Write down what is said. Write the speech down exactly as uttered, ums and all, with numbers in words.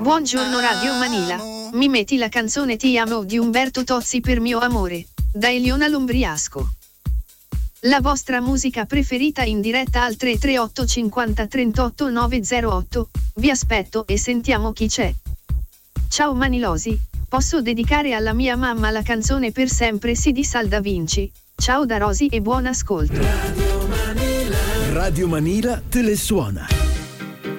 Buongiorno Radio Manila, mi metti la canzone Ti amo di Umberto Tozzi per mio amore, da Eliona Lombriasco. La vostra musica preferita in diretta al tre tre otto cinquanta trentotto novecentotto, vi aspetto e sentiamo chi c'è. Ciao Manilosi, posso dedicare alla mia mamma la canzone Per sempre sì di Salda Vinci. Ciao da Rosy e buon ascolto. Radio Manila, Radio Manila te le suona.